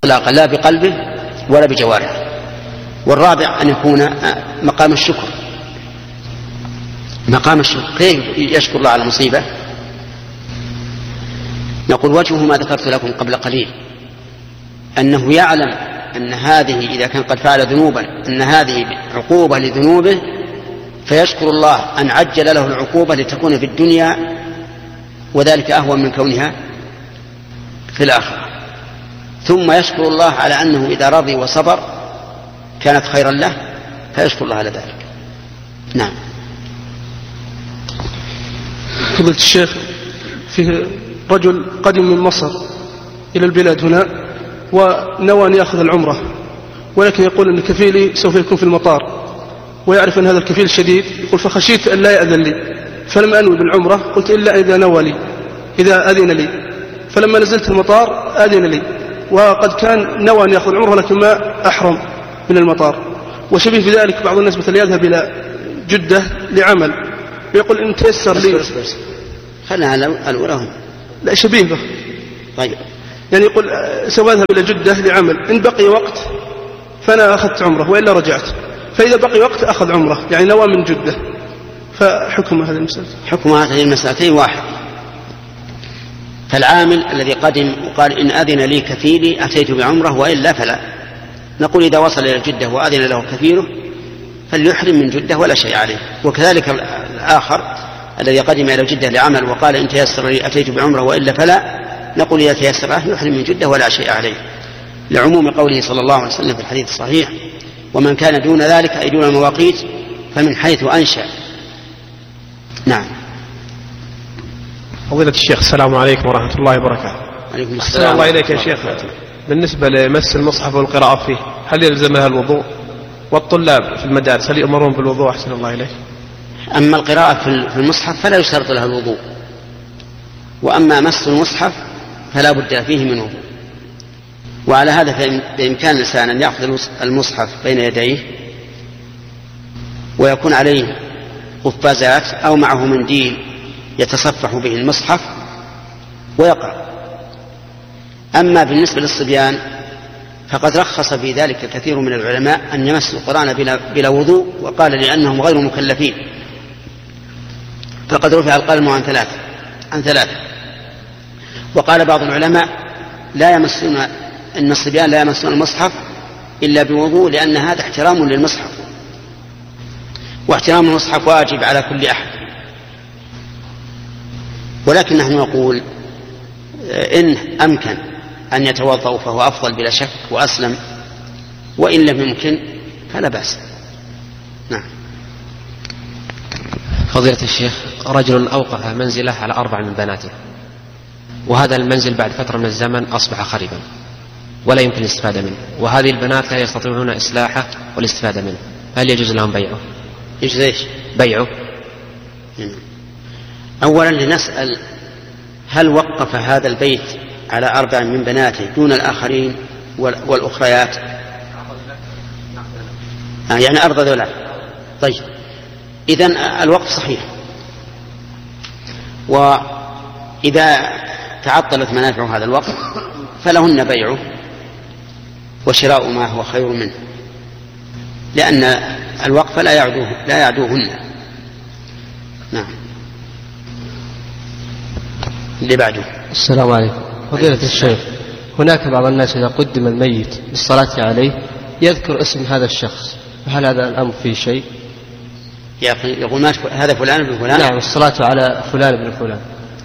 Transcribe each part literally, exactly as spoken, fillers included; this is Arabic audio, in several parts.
إطلاقا لا بقلبه ولا بجوارحه. والرابع أن يكون مقام الشكر. مقام الشكر كيف يشكر الله على المصيبة؟ نقول وجهه ما ذكرت لكم قبل قليل، أنه يعلم أن هذه إذا كان قد فعل ذنوبا أن هذه عقوبة لذنوبه، فيشكر الله أن عجل له العقوبة لتكون في الدنيا، وذلك أهون من كونها في الآخرة. ثم يشكر الله على أنه إذا رضي وصبر كانت خيرا له، فيشكر الله على ذلك. نعم. فضيلة الشيخ، فيه رجل قدم من مصر إلى البلاد هنا ونوى أن يأخذ العمرة، ولكن يقول أن كفيلي سوف يكون في المطار، ويعرف أن هذا الكفيل شديد، يقول فخشيت أن لا يأذن لي، فلم أنوي بالعمرة، قلت إلا إذا نوى لي، إذا أذن لي. فلما نزلت المطار أذن لي، وقد كان نوى أن يأخذ العمرة لكن ما أحرم من المطار. وشبيه في ذلك بعض الناس مثل يذهب إلى جدة لعمل ويقول إن تيسر لي، خلنا الأولى لا شبيه به. طيب، يعني يقول سوف أذهب إلى جدة لعمل، إن بقي وقت فأنا أخذت عمرة وإلا رجعت، فإذا بقي وقت أخذ عمرة، يعني نوى من جدة. فحكم هذه المسألة؟ حكم هذه المسألتين واحد. فالعامل الذي قدم وقال إن أذن لي كفيلي أتيت بعمرة وإلا فلا، نقول إذا وصل إلى جدة وأذن له كفيله فليحرم من جدة ولا شيء عليه. وكذلك الآخر الذي قدم إلى جدة لعمل وقال إن تيسر لي أتيت بعمرة وإلا فلا، نقول إذا تيسر له يحرم من جدة ولا شيء عليه، لعموم قوله صلى الله عليه وسلم في الحديث الصحيح: ومن كان دون ذلك أي دون المواقيت فمن حيث أنشأ. نعم. فضيلة الشيخ، السلام عليكم ورحمة الله وبركاته. عليكم السلام. أحسن الله إليك يا شيخ، بالنسبة لمس المصحف والقراءة فيه هل يلزمها الوضوء؟ والطلاب في المدارس هل يؤمرون بالوضوء؟ أحسن الله إليك. أما القراءة في المصحف فلا يشترط لها الوضوء، وأما مس المصحف فلا بد فيه من وضوء. وعلى هذا بإمكان الإنسان أن يأخذ المصحف بين يديه ويكون عليه قفازات أو معه منديل يتصفح به المصحف ويقرأ. أما بالنسبة للصبيان فقد رخص في ذلك كثير من العلماء أن يمسوا القرآن بلا, بلا وضوء، وقال لأنهم غير مكلفين، فقد رفع القلم عن ثلاثة عن ثلاثة وقال بعض العلماء لا يمسون أن الصبيان لا يمسون المصحف إلا بوضوء، لأن هذا احترام للمصحف، واحترام المصحف واجب على كل أحد. ولكن نحن نقول إن أمكن أن يتوضأ فهو أفضل بلا شك وأسلم، وإن لم يمكن فلا بأس. نعم. فضيلة الشيخ، رجل أوقف منزله على أربع من بناته، وهذا المنزل بعد فترة من الزمن أصبح خربا ولا يمكن الاستفادة منه، وهذه البنات لا يستطيعون إصلاحه والاستفادة منه، هل يجوز لهم بيعه؟ يجوز إيش؟ بيعه. أولا لنسأل هل وقف هذا البيت على أربع من بناته دون الآخرين والأخريات؟ آه يعني أرض ذولا. طيب، إذن الوقف صحيح، وإذا تعطلت منافع هذا الوقف فلهن بيعه وشراء ما هو خير منه، لأن الوقف لا يعدوه لا يعدوهن. نعم. اللي بعده. السلام عليكم. فضيلة الشيخ، هناك بعض الناس إذا قدم الميت بالصلاة عليه يذكر اسم هذا الشخص، فهل هذا الأمر فيه شيء؟ يقول مات هذا فلان بن فلان؟ نعم، الصلاة على فلان بن فلان.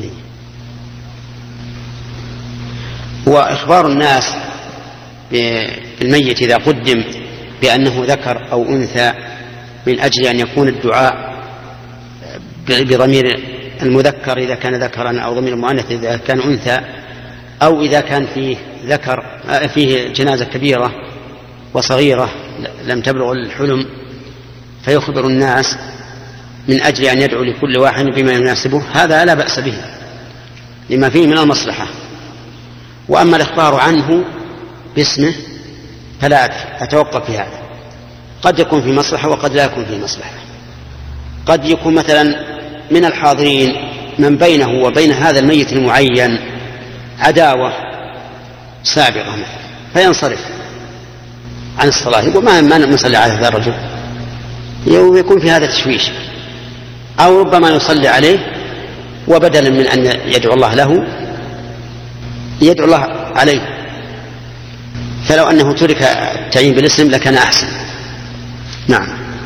وإخبار الناس بالميت إذا قدم بأنه ذكر أو أنثى من أجل أن يكون الدعاء بضمير المذكر إذا كان ذكرا أو ضمير المؤنث إذا كان أنثى، أو إذا كان فيه ذكر فيه جنازة كبيرة وصغيرة لم تبلغ الحلم، فيخبر الناس من أجل أن يدعو لكل واحد بما يناسبه، هذا لا بأس به لما فيه من المصلحة. وأما الإخبار عنه باسمه فلا أتوقف في هذا، قد يكون في مصلحة وقد لا يكون في مصلحة. قد يكون مثلا من الحاضرين من بينه وبين هذا الميت المعين عداوة سابقة مثلا، فينصرف عن الصلاة، يقول ما ما نصلي على هذا الرجل، ويكون في هذا تشويش. أو ربما يصلي عليه وبدلا من أن يدعو الله له يدعو الله عليه، فلو أنه ترك التعيين بالاسم لكان أحسن. نعم.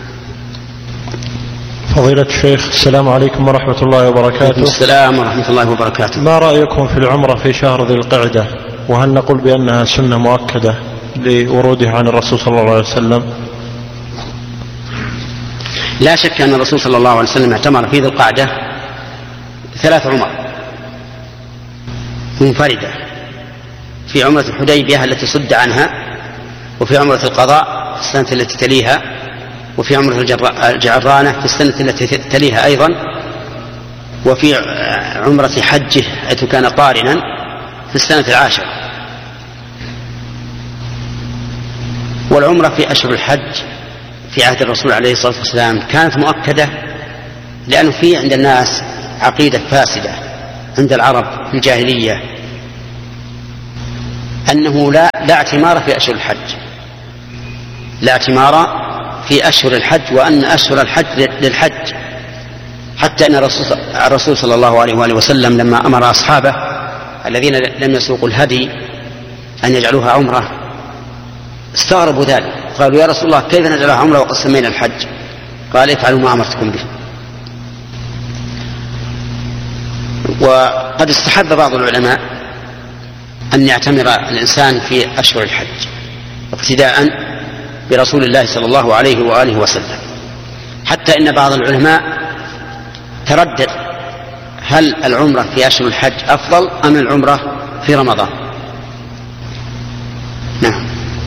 فضيلة الشيخ، السلام عليكم ورحمة الله وبركاته. السلام ورحمة الله وبركاته. ما رأيكم في العمرة في شهر ذي القعدة، وهل نقول بأنها سنة مؤكدة لورودها عن الرسول صلى الله عليه وسلم؟ لا شك أن الرسول صلى الله عليه وسلم اعتمر في ذي القعدة ثلاث عمر منفردة، في عمرة الحديبية التي صد عنها، وفي عمرة القضاء في السنة التي تليها، وفي عمرة الجعرانة في السنة التي تليها أيضا، وفي عمرة حجه حيث كان قارنا في السنة العاشرة. والعمرة في أشهر الحج في عهد الرسول عليه الصلاة والسلام كانت مؤكدة، لأنه في عند الناس عقيدة فاسدة عند العرب في الجاهلية أنه لا, لا اعتمار في أشهر الحج، لا اعتمار في أشهر الحج، وأن أشهر الحج للحج، حتى أن الرسول, الرسول صلى الله عليه وآله وسلم لما أمر أصحابه الذين لم يسوقوا الهدي أن يجعلوها عمرة استغربوا ذلك، قالوا يا رسول الله كيف نجعلها عمرة وقد سمينا الحج؟ قال افعلوا ما أمرتكم به. وقد استحب بعض العلماء أن يعتمر الإنسان في أشهر الحج اقتداء برسول الله صلى الله عليه وآله وسلم، حتى إن بعض العلماء تردد هل العمرة في أشهر الحج أفضل أم العمرة في رمضان. نعم.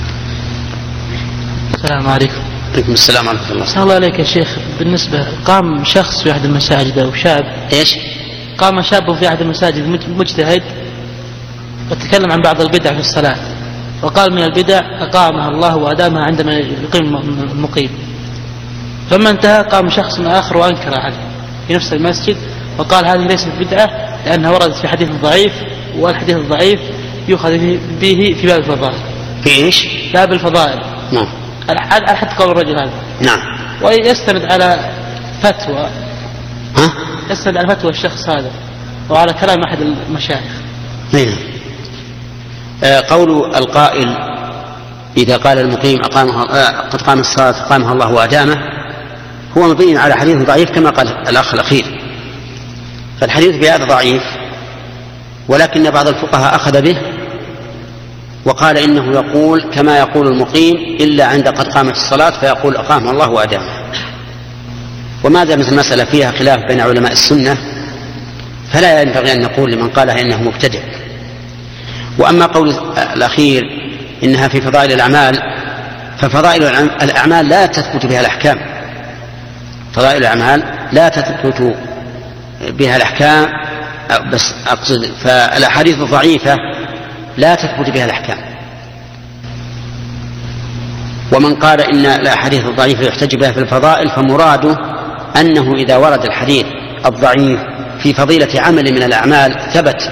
السلام عليكم. عليكم السلام ورحمة الله. صلى الله عليك يا شيخ، بالنسبة قام شخص في أحد المساجد أو شاب إيش؟ قام شاب في أحد المساجد مجتهد وتكلم عن بعض البدع في الصلاة، وقال من البدع أقامها الله وأدامها عندما يقيم المقيم. لما انتهى قام شخص آخر وأنكر عليه في نفس المسجد وقال هذه ليست بدعة لأنها وردت في حديث ضعيف، والحديث الضعيف يؤخذ به في باب الفضائل. في إيش؟ باب الفضائل. نعم. على حد قول الرجل هذا. نعم. ويستند على فتوى. ها؟ يستند على فتوى الشخص هذا وعلى كلام أحد المشايخ. نعم. آه قول القائل إذا قال المقيم أقامها آه قد قام الصلاة أقامها الله وأدامه هو مبين على حديث ضعيف كما قال الأخ الأخير، فالحديث بهذا ضعيف، ولكن بعض الفقهاء أخذ به وقال إنه يقول كما يقول المقيم إلا عند قد قامت الصلاة فيقول أقامها الله وأدامه. وما دامت المسألة فيها خلاف بين علماء السنة فلا ينبغي أن نقول لمن قالها إنه مبتدع. وأما قول الأخير إنها في فضائل الأعمال، ففضائل الأعمال لا تثبت بها الأحكام، فضائل الأعمال لا تثبت بها الأحكام، بس أقصد فالأحاديث الضعيفة لا تثبت بها الأحكام. ومن قال إن الأحاديث الضعيفة يحتج بها في الفضائل فمراده أنه إذا ورد الحديث الضعيف في فضيلة عمل من الأعمال ثبت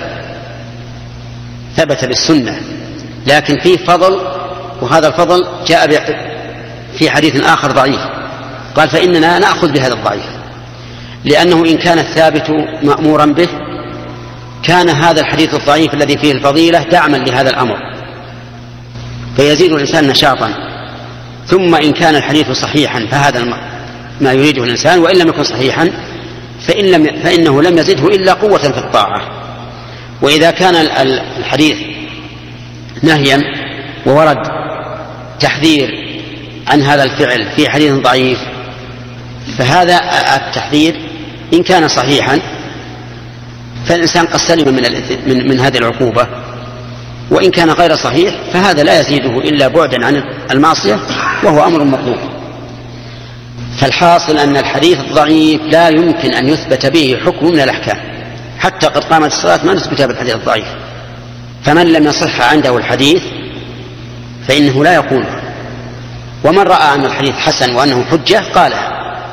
ثبت بالسنة، لكن فيه فضل، وهذا الفضل جاء في حديث آخر ضعيف، قال فإننا نأخذ بهذا الضعيف، لأنه إن كان الثابت مأمورا به كان هذا الحديث الضعيف الذي فيه الفضيلة دعما لهذا الأمر فيزيد الإنسان نشاطا. ثم إن كان الحديث صحيحا فهذا ما يريده الإنسان، وإن لم يكن صحيحا فإن لم فإنه لم يزده إلا قوة في الطاعة. وإذا كان الحديث نهيا وورد تحذير عن هذا الفعل في حديث ضعيف فهذا التحذير إن كان صحيحا فالإنسان قد سلم من, من, من هذه العقوبة، وإن كان غير صحيح فهذا لا يزيده إلا بعدا عن المعصية وهو أمر مطلوب. فالحاصل أن الحديث الضعيف لا يمكن أن يثبت به حكم من الأحكام، حتى قد قامت الصلاة ما نثبتها بالحديث الضعيف، فمن لم يصح عنده الحديث فإنه لا يقوله، ومن رأى أن الحديث حسن وأنه حجة قاله.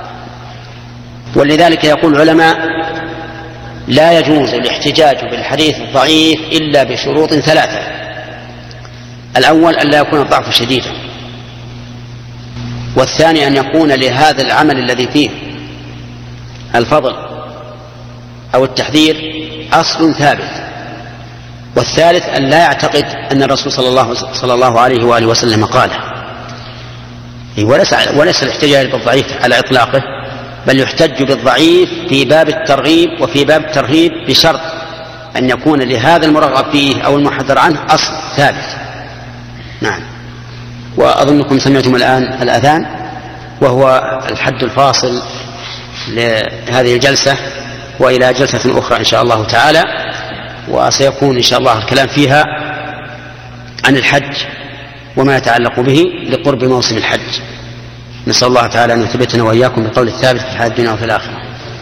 ولذلك يقول العلماء لا يجوز الاحتجاج بالحديث الضعيف إلا بشروط ثلاثة: الأول أن لا يكون الضعف شديدا، والثاني أن يكون لهذا العمل الذي فيه الفضل أو التحذير أصل ثابت، والثالث أن لا يعتقد أن الرسول صلى الله, صلى الله عليه وآله وسلم قاله، وليس, وليس الاحتجاج بالضعيف على إطلاقه، بل يحتج بالضعيف في باب الترغيب وفي باب الترهيب بشرط أن يكون لهذا المرغب فيه أو المحذر عنه أصل ثابت. نعم. وأظنكم سمعتم الآن الأذان، وهو الحد الفاصل لهذه الجلسة، وإلى جلسة أخرى إن شاء الله تعالى، وسيكون إن شاء الله الكلام فيها عن الحج وما يتعلق به لقرب موسم الحج. نسأل الله تعالى أن يثبتنا وإياكم بالقول الثابت في الحياة الدنيا وفي الآخرة.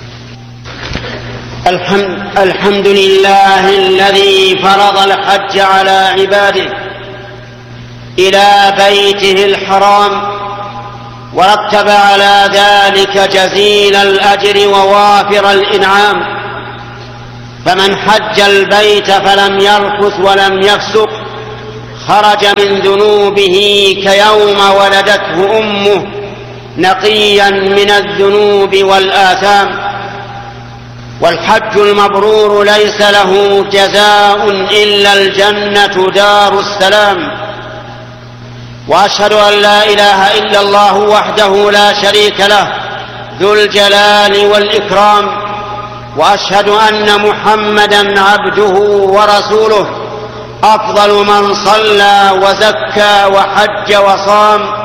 الحمد, الحمد لله الذي فرض الحج على عباده إلى بيته الحرام، ورتب على ذلك جزيل الأجر ووافر الإنعام. فمن حج البيت فلم يرفث ولم يفسق خرج من ذنوبه كيوم ولدته أمه نقيا من الذنوب والآثام. والحج المبرور ليس له جزاء إلا الجنة دار السلام. وأشهد أن لا إله إلا الله وحده لا شريك له ذو الجلال والإكرام، وأشهد أن محمدا عبده ورسوله أفضل من صلى وزكى وحج وصام